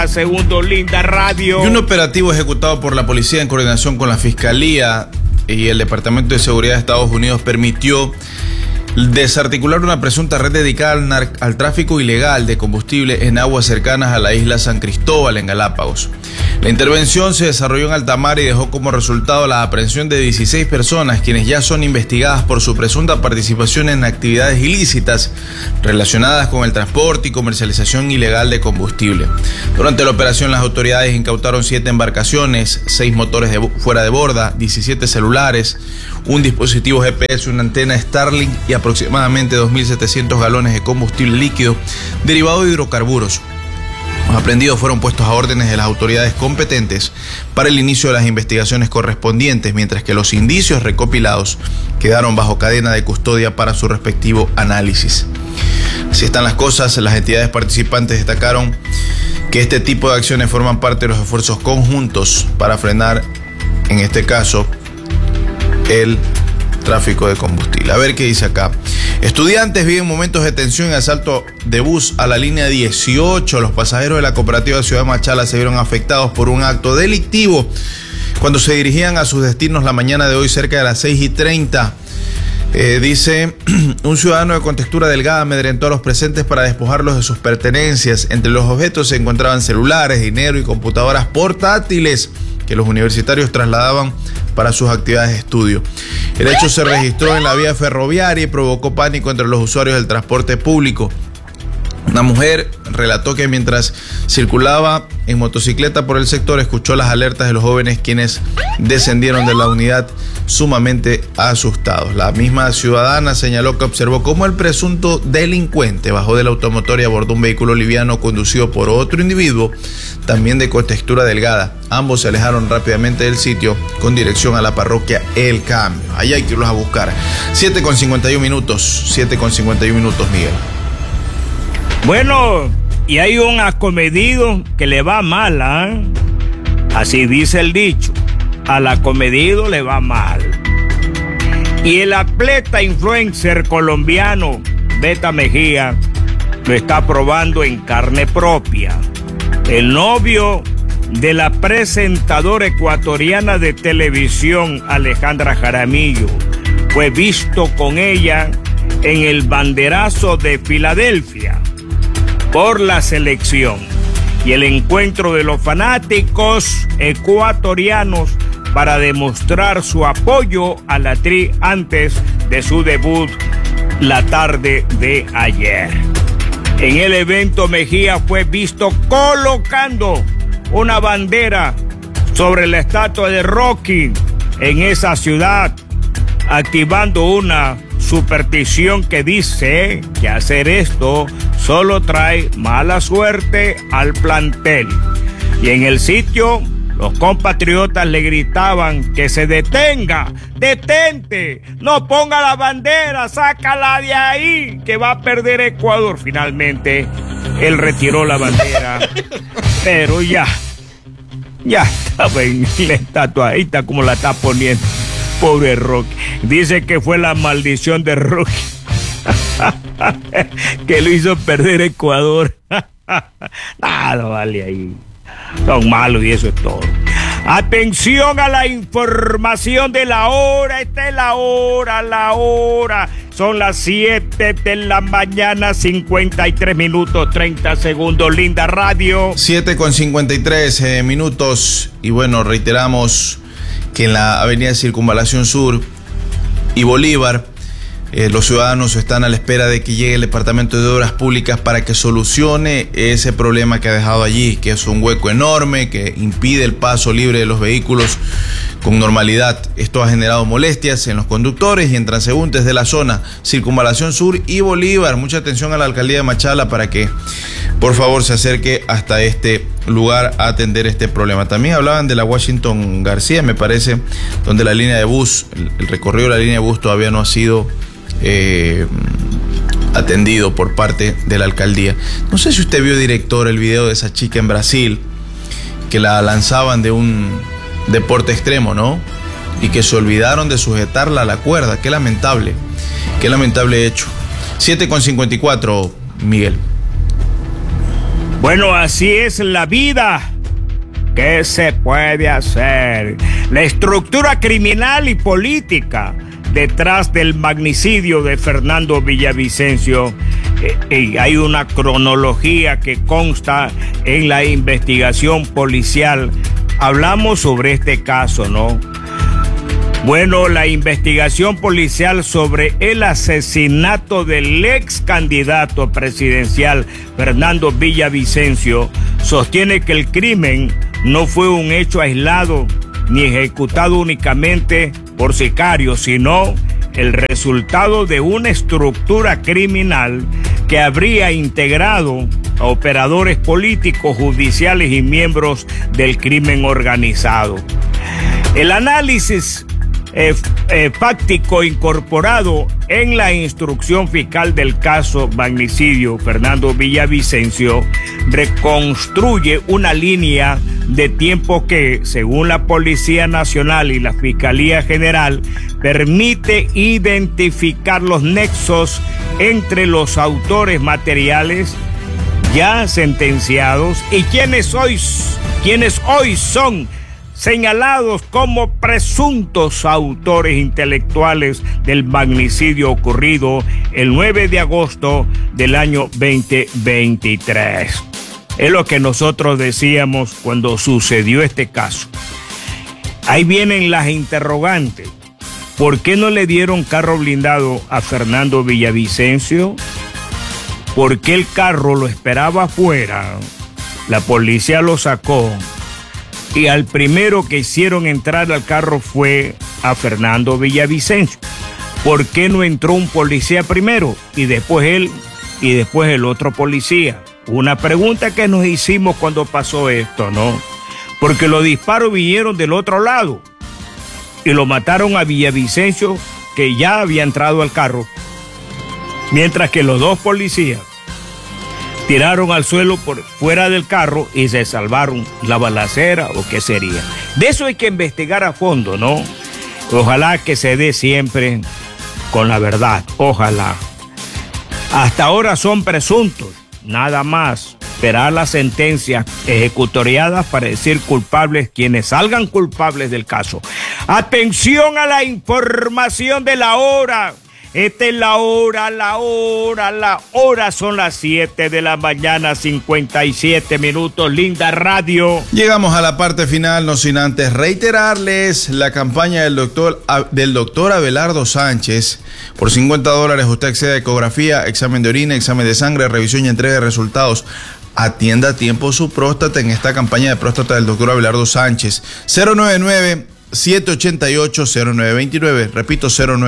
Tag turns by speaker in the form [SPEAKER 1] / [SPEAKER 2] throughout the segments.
[SPEAKER 1] Segundo Linda Radio.
[SPEAKER 2] Y un operativo ejecutado por la policía en coordinación con la Fiscalía y el Departamento de Seguridad de Estados Unidos permitió desarticular una presunta red dedicada al tráfico ilegal de combustible en aguas cercanas a la isla San Cristóbal, en Galápagos. La intervención se desarrolló en alta mar y dejó como resultado la aprehensión de 16 personas, quienes ya son investigadas por su presunta participación en actividades ilícitas relacionadas con el transporte y comercialización ilegal de combustible. Durante la operación, las autoridades incautaron 7 embarcaciones, 6 motores fuera de borda, 17 celulares, un dispositivo GPS, una antena Starlink y aproximadamente 2.700 galones de combustible líquido derivado de hidrocarburos. Los aprehendidos fueron puestos a órdenes de las autoridades competentes para el inicio de las investigaciones correspondientes, mientras que los indicios recopilados quedaron bajo cadena de custodia para su respectivo análisis. Así están las cosas. Las entidades participantes destacaron que este tipo de acciones forman parte de los esfuerzos conjuntos para frenar, en este caso, el tráfico de combustible. A ver qué dice acá. Estudiantes viven momentos de tensión y asalto de bus a la línea 18. Los pasajeros de la cooperativa Ciudad Machala se vieron afectados por un acto delictivo cuando se dirigían a sus destinos la mañana de hoy cerca de las 6:30. Dice, un ciudadano de contextura delgada amedrentó a los presentes para despojarlos de sus pertenencias. Entre los objetos se encontraban celulares, dinero y computadoras portátiles que los universitarios trasladaban para sus actividades de estudio. El hecho se registró en la vía ferroviaria y provocó pánico entre los usuarios del transporte público. Una mujer relató que mientras circulaba en motocicleta por el sector escuchó las alertas de los jóvenes, quienes descendieron de la unidad sumamente asustados. La misma ciudadana señaló que observó cómo el presunto delincuente bajó del automotor y abordó un vehículo liviano conducido por otro individuo, también de contextura delgada. Ambos se alejaron rápidamente del sitio con dirección a la parroquia El Cambio. Allá hay que irlos a buscar. 7:51 minutos, Miguel.
[SPEAKER 1] Bueno, y hay un acomedido que le va mal, ¿eh? Así dice el dicho, al acomedido le va mal. Y el atleta influencer colombiano Beta Mejía lo está probando en carne propia. El novio de la presentadora ecuatoriana de televisión Alejandra Jaramillo fue visto con ella en el banderazo de Filadelfia por la selección y el encuentro de los fanáticos ecuatorianos para demostrar su apoyo a la actriz antes de su debut la tarde de ayer. En el evento, Mejía fue visto colocando una bandera sobre la estatua de Rocky en esa ciudad, activando una superstición que dice que hacer esto solo trae mala suerte al plantel. Y en el sitio, los compatriotas le gritaban que se detenga, detente, no ponga la bandera, sácala de ahí, que va a perder Ecuador. Finalmente, él retiró la bandera, pero ya estaba en la estatua, ahí está como la está poniendo. Pobre Rocky. Dice que fue la maldición de Rocky que lo hizo perder Ecuador. Nada vale ahí. Son malos y eso es todo. Atención a la información de la hora. Esta es la hora. Son las 7 de la mañana, 53 minutos, 30 segundos. Linda Radio.
[SPEAKER 2] 7:53 minutos. Y bueno, reiteramos que en la avenida Circunvalación Sur y Bolívar, los ciudadanos están a la espera de que llegue el Departamento de Obras Públicas para que solucione ese problema que ha dejado allí, que es un hueco enorme que impide el paso libre de los vehículos con normalidad. Esto ha generado molestias en los conductores y en transeúntes de la zona Circunvalación Sur y Bolívar. Mucha atención a la alcaldía de Machala para que por favor se acerque hasta este lugar a atender este problema. También hablaban de la Washington García, me parece, donde la línea de bus, el recorrido de la línea de bus todavía no ha sido atendido por parte de la alcaldía. No sé si usted vio, director, el video de esa chica en Brasil que la lanzaban de un deporte extremo, ¿no? Y que se olvidaron de sujetarla a la cuerda. Qué lamentable hecho. 7:54, Miguel.
[SPEAKER 1] Bueno, así es la vida. ¿Qué se puede hacer? La estructura criminal y política detrás del magnicidio de Fernando Villavicencio. Hay una cronología que consta en la investigación policial. Hablamos sobre este caso, ¿no? Bueno, la investigación policial sobre el asesinato del ex candidato presidencial Fernando Villavicencio sostiene que el crimen no fue un hecho aislado ni ejecutado únicamente por sicarios, sino el resultado de una estructura criminal que habría integrado a operadores políticos, judiciales y miembros del crimen organizado. El análisis fáctico incorporado en la instrucción fiscal del caso magnicidio Fernando Villavicencio reconstruye una línea de tiempo que, según la Policía Nacional y la Fiscalía General, permite identificar los nexos entre los autores materiales ya sentenciados y quienes hoy son señalados como presuntos autores intelectuales del magnicidio ocurrido el 9 de agosto del año 2023. Es lo que nosotros decíamos cuando sucedió este caso. Ahí vienen las interrogantes. ¿Por qué no le dieron carro blindado a Fernando Villavicencio? ¿Por qué el carro lo esperaba afuera? La policía lo sacó. Y al primero que hicieron entrar al carro fue a Fernando Villavicencio. ¿Por qué no entró un policía primero y después él y después el otro policía? Una pregunta que nos hicimos cuando pasó esto, ¿no? Porque los disparos vinieron del otro lado y lo mataron a Villavicencio, que ya había entrado al carro, mientras que los dos policías tiraron al suelo por fuera del carro y se salvaron. La balacera o qué sería. De eso hay que investigar a fondo, ¿no? Ojalá que se dé siempre con la verdad. Ojalá. Hasta ahora son presuntos, nada más. Esperar las sentencias ejecutoriadas para decir culpables quienes salgan culpables del caso. Atención a la información de la hora. Esta es la hora son las 7 de la mañana, 57 minutos, linda radio.
[SPEAKER 2] Llegamos a la parte final, no sin antes reiterarles la campaña del doctor Abelardo Sánchez. Por $50 usted accede a ecografía, examen de orina, examen de sangre, revisión y entrega de resultados. Atienda a tiempo su próstata en esta campaña de próstata del doctor Abelardo Sánchez. 099-788-0929, repito,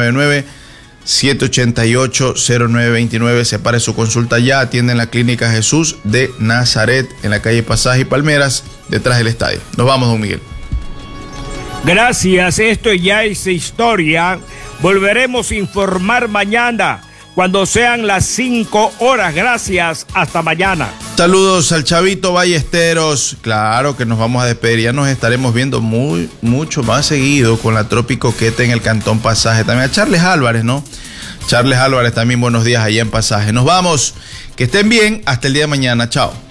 [SPEAKER 2] 099-788-0929. Separe su consulta ya. Atiende en la Clínica Jesús de Nazaret, en la calle Pasaje y Palmeras, detrás del estadio. Nos vamos, don Miguel.
[SPEAKER 1] Gracias, esto ya es historia. Volveremos a informar mañana, cuando sean las 5 horas. Gracias, hasta mañana.
[SPEAKER 2] Saludos al Chavito Ballesteros. Claro que nos vamos a despedir. Ya nos estaremos viendo mucho más seguido con la Tropicoqueta en el Cantón Pasaje. También a Charles Álvarez, ¿no? Charles Álvarez también, buenos días allá en Pasaje. Nos vamos. Que estén bien. Hasta el día de mañana. Chao.